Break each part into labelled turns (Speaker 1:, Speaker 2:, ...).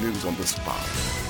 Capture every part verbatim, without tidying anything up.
Speaker 1: News on the spot.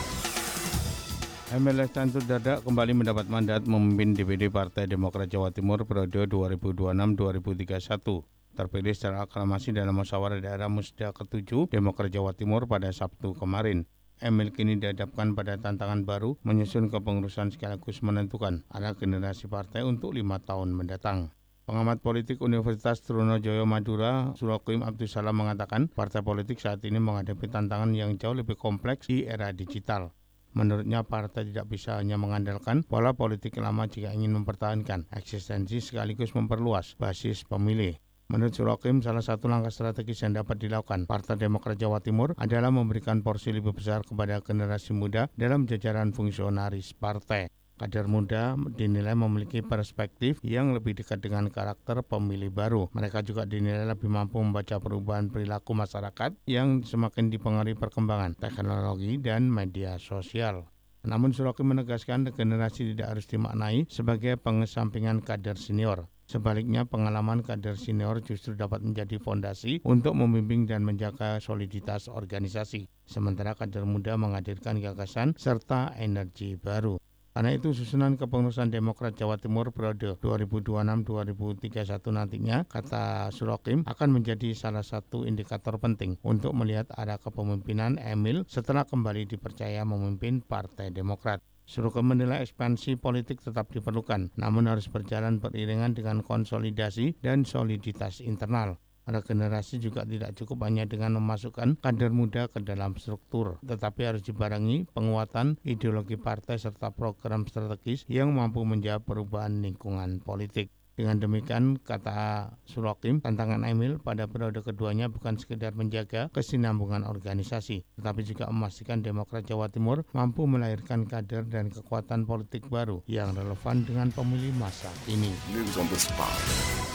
Speaker 2: Emil Cantud Dardak kembali mendapat mandat memimpin D P D Partai Demokrat Jawa Timur periode dua ribu dua puluh enam sampai dua ribu tiga puluh satu. Terpilih secara aklamasi dalam musyawarah daerah Musda ketujuh Demokrat Jawa Timur pada Sabtu kemarin. Emil kini dihadapkan pada tantangan baru menyusun kepengurusan sekaligus menentukan arah generasi partai untuk lima tahun mendatang. Pengamat politik Universitas Trunojoyo Madura, Surokim Abdussalam mengatakan partai politik saat ini menghadapi tantangan yang jauh lebih kompleks di era digital. Menurutnya partai tidak bisa hanya mengandalkan pola politik lama jika ingin mempertahankan eksistensi sekaligus memperluas basis pemilih. Menurut Surokim, salah satu langkah strategis yang dapat dilakukan Partai Demokrat Jawa Timur adalah memberikan porsi lebih besar kepada generasi muda dalam jajaran fungsionaris partai. Kader muda dinilai memiliki perspektif yang lebih dekat dengan karakter pemilih baru. Mereka juga dinilai lebih mampu membaca perubahan perilaku masyarakat yang semakin dipengaruhi perkembangan teknologi dan media sosial. Namun Surokim menegaskan generasi tidak harus dimaknai sebagai pengesampingan kader senior. Sebaliknya, pengalaman kader senior justru dapat menjadi fondasi untuk membimbing dan menjaga soliditas organisasi. Sementara kader muda menghadirkan gagasan serta energi baru. Karena itu susunan kepengurusan Demokrat Jawa Timur periode dua ribu dua puluh enam sampai dua ribu tiga puluh satu nantinya, kata Surokim, akan menjadi salah satu indikator penting untuk melihat arah kepemimpinan Emil setelah kembali dipercaya memimpin Partai Demokrat. Surokim menilai ekspansi politik tetap diperlukan, namun harus berjalan beriringan dengan konsolidasi dan soliditas internal. Regenerasi juga tidak cukup hanya dengan memasukkan kader muda ke dalam struktur, tetapi harus dibarengi penguatan ideologi partai serta program strategis yang mampu menjawab perubahan lingkungan politik. Dengan demikian, kata Surokim, tantangan Emil pada periode keduanya bukan sekedar menjaga kesinambungan organisasi, tetapi juga memastikan Demokrat Jawa Timur mampu melahirkan kader dan kekuatan politik baru yang relevan dengan pemilih masa kini.
Speaker 1: News on the spot.